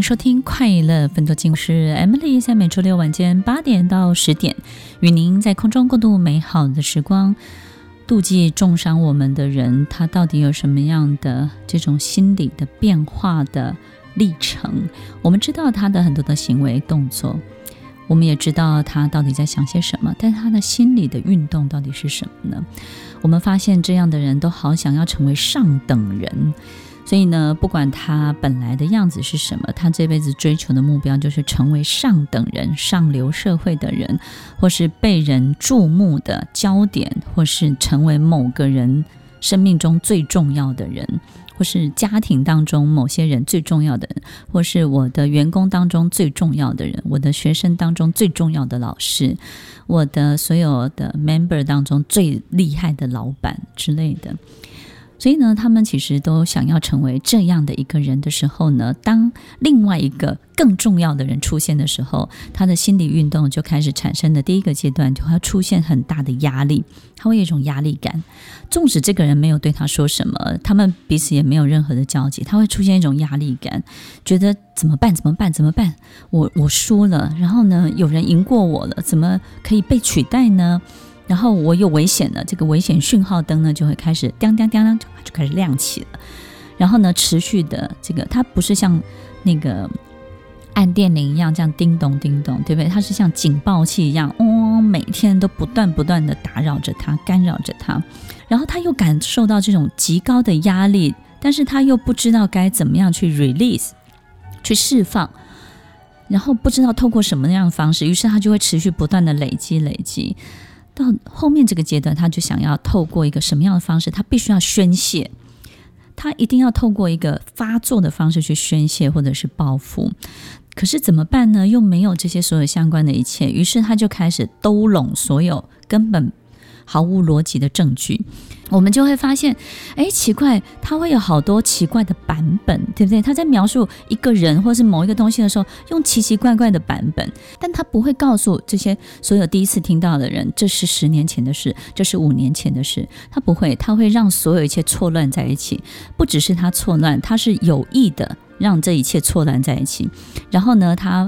收听快乐分多金，我是 Emily， 在每周六晚间8点到10点，与您在空中共度美好的时光。妒忌重伤我们的人，他到底有什么样的这种心理的变化的历程？我们知道他的很多的行为动作，我们也知道他到底在想些什么，但他的心理的运动到底是什么呢？我们发现这样的人都好想要成为上等人，所以呢，不管他本来的样子是什么，他这辈子追求的目标就是成为上等人、上流社会的人，或是被人注目的焦点，或是成为某个人生命中最重要的人，或是家庭当中某些人最重要的人，或是我的员工当中最重要的人，我的学生当中最重要的老师，我的所有的 member 当中最厉害的老板之类的。所以呢，他们其实都想要成为这样的一个人的时候呢，当另外一个更重要的人出现的时候，他的心理运动就开始产生的第一个阶段，就会出现很大的压力，他会有一种压力感。纵使这个人没有对他说什么，他们彼此也没有任何的交集，他会出现一种压力感，觉得怎么办？我输了，然后呢，有人赢过我了，怎么可以被取代呢？然后我有危险了，这个危险讯号灯呢就会开始叮叮叮就开始亮起了。然后呢，持续的这个，它不是像那个按电铃一样这样叮咚叮咚，对不对？它是像警报器一样，每天都不断的打扰着他，干扰着他。然后他又感受到这种极高的压力，但是他又不知道该怎么样去 release， 去释放。然后不知道透过什么样的方式，于是他就会持续不断的累积。到后面这个阶段，他就想要透过一个什么样的方式，他必须要宣泄，他一定要透过一个发作的方式去宣泄或者是报复。可是怎么办呢？又没有这些所有相关的一切，于是他就开始兜拢所有根本毫无逻辑的证据。我们就会发现，奇怪，他会有好多奇怪的版本，对不对？他在描述一个人或是某一个东西的时候，用奇奇怪怪的版本，但他不会告诉这些所有第一次听到的人，这是10年前的事，这是5年前的事。他不会，他会让所有一切错乱在一起。不只是他错乱，他是有意的让这一切错乱在一起。然后呢，他